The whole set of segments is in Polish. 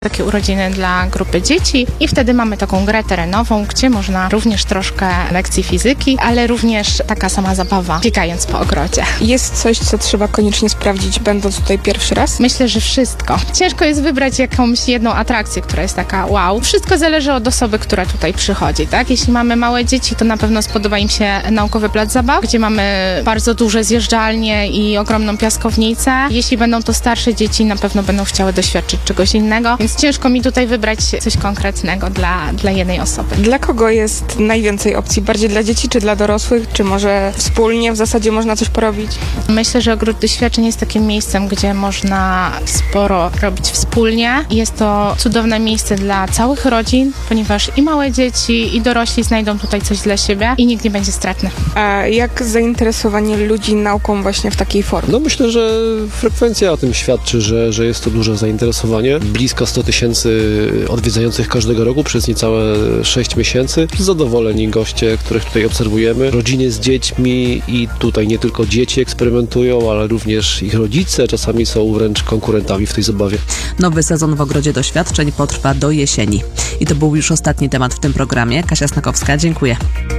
takie urodziny dla grupy dzieci i wtedy mamy taką grę terenową, gdzie można również troszkę lekcji fizyki, ale również taka sama zabawa, biegając po ogrodzie. Jest coś, co trzeba koniecznie sprawdzić, będąc tutaj pierwszy raz? Myślę, że wszystko. Ciężko jest wybrać jakąś jedną atrakcję, która jest taka wow. Wszystko zależy od osoby, która tutaj przychodzi, tak? Jeśli mamy małe dzieci, to na pewno spodoba im się naukowy plac zabaw, gdzie mamy bardzo duże zjeżdżalnie i ogromną piaskownicę. Jeśli będą to starsze dzieci, na pewno będą chciały doświadczyć czegoś innego, więc ciężko mi tutaj wybrać coś konkretnego dla jednej osoby. Dla kogo jest najwięcej opcji? Bardziej dla dzieci czy dla dorosłych? Czy może wspólnie w zasadzie można coś porobić? Myślę, że Ogród Doświadczeń jest takim miejscem, gdzie można sporo robić wspólnie. Jest to cudowne miejsce dla całych rodzin, ponieważ i małe dzieci, i dorośli znajdą tutaj coś dla siebie i nikt nie będzie stratny. A jak zainteresowanie ludzi nauką właśnie w takiej formie? No myślę, że frekwencja o tym świadczy, że jest to duże zainteresowanie. Blisko 100 000 odwiedzających każdego roku przez niecałe 6 miesięcy. Zadowoleni goście, których tutaj obserwujemy. Rodziny z dziećmi i tutaj nie tylko dzieci eksperymentują, ale również ich rodzice czasami są wręcz konkurentami w tej zabawie. Nowy sezon w Ogrodzie Doświadczeń potrwa do jesieni. I to był już ostatni temat w tym programie. Kasia Snakowska, dziękuję.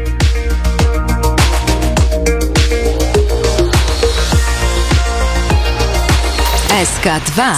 SK2.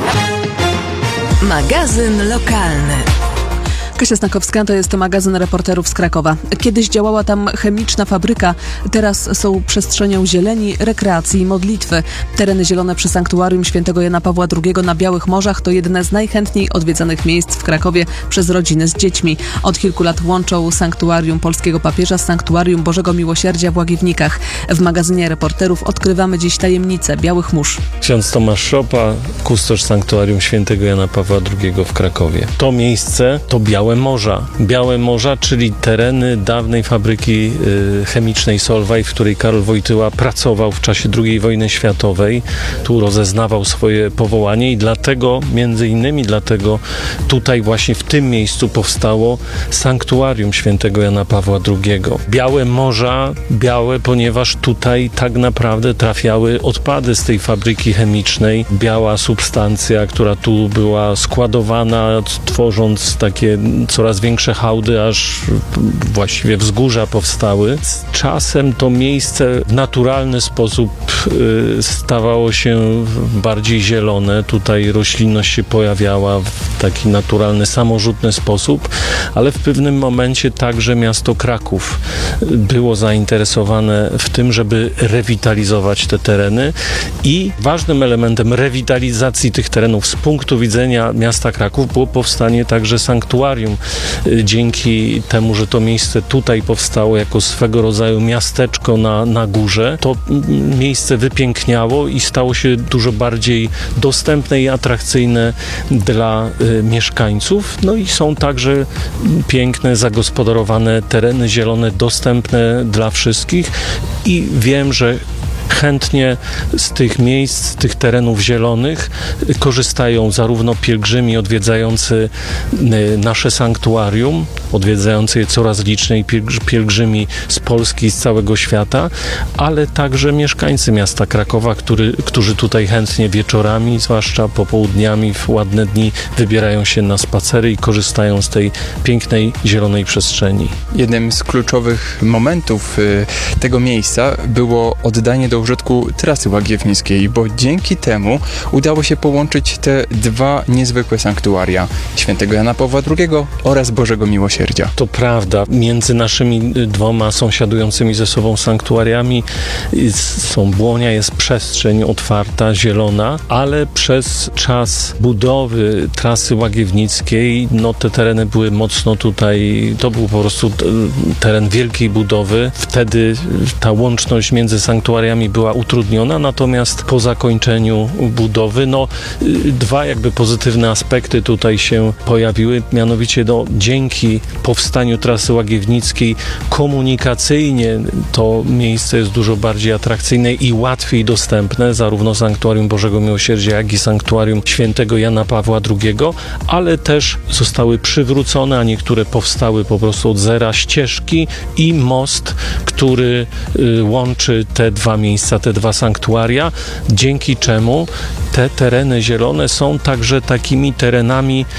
Magazyn lokalny. Kasia Snakowska, to jest magazyn reporterów z Krakowa. Kiedyś działała tam chemiczna fabryka, teraz są przestrzenią zieleni, rekreacji i modlitwy. Tereny zielone przy Sanktuarium Świętego Jana Pawła II na Białych Morzach to jedne z najchętniej odwiedzanych miejsc w Krakowie przez rodziny z dziećmi. Od kilku lat łączą Sanktuarium Polskiego Papieża z Sanktuarium Bożego Miłosierdzia w Łagiewnikach. W magazynie reporterów odkrywamy dziś tajemnicę Białych Mórz. Ksiądz Tomasz Szopa, kustosz Sanktuarium Świętego Jana Pawła II w Krakowie. To miejsce to Białe Morza, czyli tereny dawnej fabryki chemicznej Solvay, w której Karol Wojtyła pracował w czasie II wojny światowej. Tu rozeznawał swoje powołanie i dlatego, między innymi dlatego, tutaj właśnie w tym miejscu powstało Sanktuarium Świętego Jana Pawła II. Białe Morza, białe, ponieważ tutaj tak naprawdę trafiały odpady z tej fabryki chemicznej. Biała substancja, która tu była składowana, tworząc takie coraz większe hałdy, aż właściwie wzgórza powstały. Z czasem to miejsce w naturalny sposób stawało się bardziej zielone. Tutaj roślinność się pojawiała w taki naturalny, samorzutny sposób, ale w pewnym momencie także miasto Kraków było zainteresowane w tym, żeby rewitalizować te tereny i ważnym elementem rewitalizacji tych terenów z punktu widzenia miasta Kraków było powstanie także sanktuarium. Dzięki temu, że to miejsce tutaj powstało jako swego rodzaju miasteczko na górze, to miejsce wypiękniało i stało się dużo bardziej dostępne i atrakcyjne dla mieszkańców. No i są także piękne, zagospodarowane tereny zielone, dostępne dla wszystkich i wiem, że chętnie z tych miejsc, z tych terenów zielonych korzystają zarówno pielgrzymi odwiedzający nasze sanktuarium, odwiedzający je coraz liczniej pielgrzymi z Polski i z całego świata, ale także mieszkańcy miasta Krakowa, którzy tutaj chętnie wieczorami, zwłaszcza popołudniami w ładne dni wybierają się na spacery i korzystają z tej pięknej, zielonej przestrzeni. Jednym z kluczowych momentów tego miejsca było oddanie do użytku trasy łagiewnickiej, bo dzięki temu udało się połączyć te dwa niezwykłe sanktuaria Świętego Jana Pawła II oraz Bożego Miłosierdzia. To prawda, między naszymi dwoma sąsiadującymi ze sobą sanktuariami są błonia, jest przestrzeń otwarta, zielona, ale przez czas budowy trasy łagiewnickiej, no te tereny były mocno tutaj, to był po prostu teren wielkiej budowy. Wtedy ta łączność między sanktuariami była utrudniona, natomiast po zakończeniu budowy, dwa jakby pozytywne aspekty tutaj się pojawiły, mianowicie dzięki powstaniu trasy łagiewnickiej komunikacyjnie to miejsce jest dużo bardziej atrakcyjne i łatwiej dostępne, zarówno Sanktuarium Bożego Miłosierdzia, jak i Sanktuarium Świętego Jana Pawła II, ale też zostały przywrócone, a niektóre powstały po prostu od zera, ścieżki i most, który łączy te dwa miejsca, te dwa sanktuaria, dzięki czemu te tereny zielone są także takimi terenami